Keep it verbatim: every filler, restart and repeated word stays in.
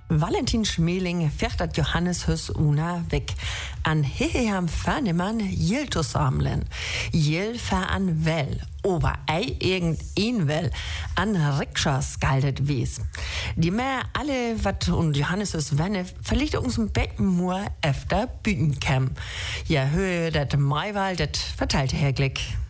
Valentin Schmeling fährt dat Johanneshus una weg. An Heheam Fernemann jill zu sammeln. Jill fer an Well. Ober ei irgendein Well. An Rikschas galdet wies. Die mehr alle, wat und Johanneshus wenne, verlegt uns ein Beckenmoor efter Bütenkämm. Ja, höhe dat Maiwald, dat verteilte Herr Glick.